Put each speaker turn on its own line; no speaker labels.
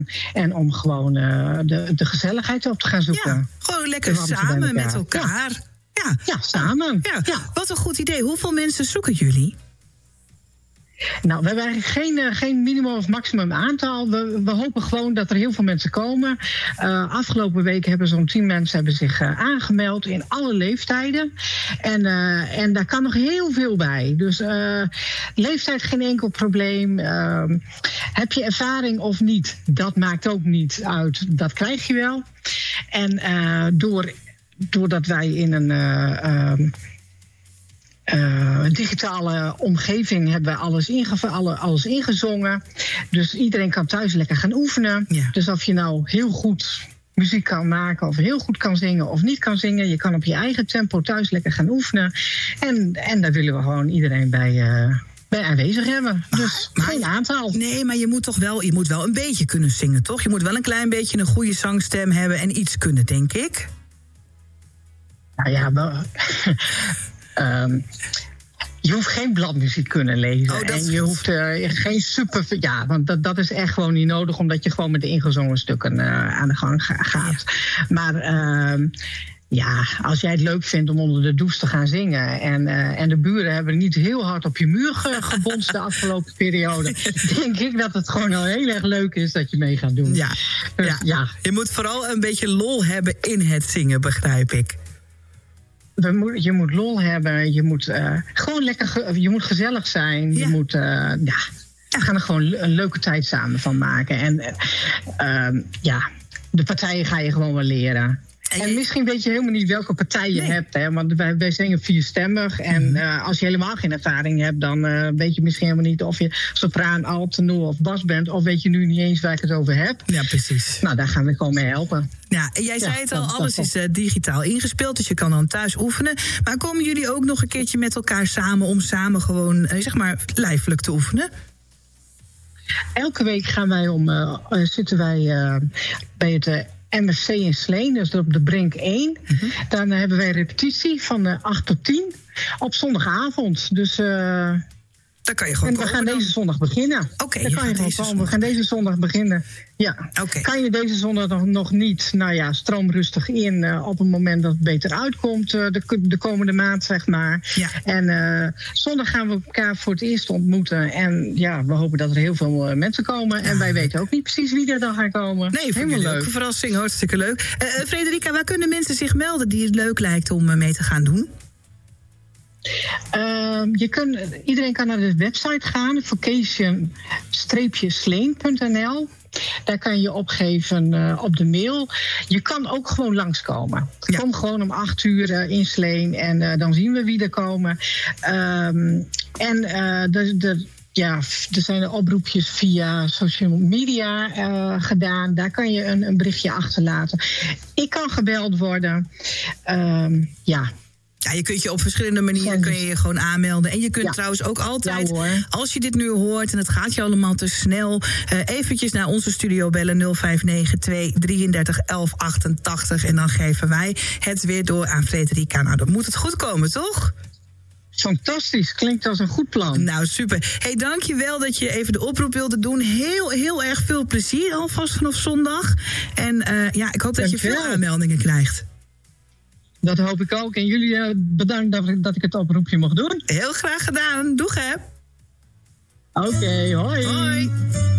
En om gewoon de gezelligheid op te gaan zoeken.
Ja, gewoon lekker samen met elkaar.
Ja, samen.
Ja. Wat een goed idee. Hoeveel mensen zoeken jullie?
Nou, we hebben eigenlijk geen minimum of maximum aantal. We hopen gewoon dat er heel veel mensen komen. Afgelopen week hebben zo'n 10 mensen zich aangemeld in alle leeftijden. En daar kan nog heel veel bij. Dus leeftijd geen enkel probleem. Heb je ervaring of niet? Dat maakt ook niet uit. Dat krijg je wel. En doordat wij in een digitale omgeving hebben we alles ingezongen. Dus iedereen kan thuis lekker gaan oefenen. Ja. Dus of je nou heel goed muziek kan maken of heel goed kan zingen of niet kan zingen, je kan op je eigen tempo thuis lekker gaan oefenen. En daar willen we gewoon iedereen bij aanwezig hebben. Dus geen aantal.
Nee, maar je moet wel een beetje kunnen zingen, toch? Je moet wel een klein beetje een goede zangstem hebben en iets kunnen, denk ik.
Nou ja, je hoeft geen bladmuziek kunnen lezen. En je hoeft geen super... Ja, want dat is echt gewoon niet nodig, omdat je gewoon met de ingezongen stukken aan de gang gaat. Ja. Maar als jij het leuk vindt om onder de douche te gaan zingen en de buren hebben niet heel hard op je muur gebonst de afgelopen periode, denk ik dat het gewoon al heel erg leuk is dat je mee gaat doen.
Ja,
dus, ja.
Je moet vooral een beetje lol hebben in het zingen, begrijp ik.
Je moet lol hebben, je moet gewoon lekker, je moet gezellig zijn. Ja. Je moet, we gaan er gewoon een leuke tijd samen van maken. En de partijen ga je gewoon wel leren. En misschien weet je helemaal niet welke partij je hebt. Hè? Want wij zingen 4stemmig. En als je helemaal geen ervaring hebt, dan weet je misschien helemaal niet of je sopraan, alt, tenor of bas bent. Of weet je nu niet eens waar ik het over heb.
Ja, precies.
Nou, daar gaan we gewoon mee helpen.
Ja, en jij zei het al, alles is digitaal ingespeeld. Dus je kan dan thuis oefenen. Maar komen jullie ook nog een keertje met elkaar samen om samen gewoon, lijfelijk te oefenen?
Elke week zitten wij bij het MSC in Sleen, dus op de Brink 1. Mm-hmm. Dan hebben wij repetitie van 8 tot 10 op zondagavond. Dus
daar kan je gewoon
we gaan deze zondag beginnen.
Oké,
daar kan je gewoon komen. We gaan deze zondag beginnen. Ja.
Okay.
Kan je deze zondag nog niet, stroom rustig in op het moment dat het beter uitkomt de komende maand, zeg maar. Ja. En zondag gaan we elkaar voor het eerst ontmoeten. En we hopen dat er heel veel mensen komen. En wij weten ook niet precies wie er dan gaan komen.
Nee, helemaal leuk. Een verrassing, hartstikke leuk. Frederika, waar kunnen mensen zich melden die het leuk lijkt om mee te gaan doen?
Iedereen kan naar de website gaan, vocation-sleen.nl. Daar kan je opgeven op de mail. Je kan ook gewoon langskomen. Ja. Kom gewoon om 8 uur in Sleen en dan zien we wie er komen. Er zijn oproepjes via social media gedaan. Daar kan je een berichtje achterlaten. Ik kan gebeld worden.
Ja, je kunt je op verschillende manieren je gewoon aanmelden. En je kunt trouwens ook altijd, als je dit nu hoort en het gaat je allemaal te snel, eventjes naar onze studio bellen 0592 33 11 88. En dan geven wij het weer door aan Frederika. Nou, dan moet het goed komen, toch?
Fantastisch, klinkt als een goed plan.
Nou, super. Hey, dankjewel dat je even de oproep wilde doen. Heel, heel erg veel plezier alvast vanaf zondag. En ik hoop dat je veel aanmeldingen krijgt.
Dat hoop ik ook. En jullie bedankt dat ik het oproepje mocht doen.
Heel graag gedaan. Doeg, hè.
Oké, hoi.
Hoi.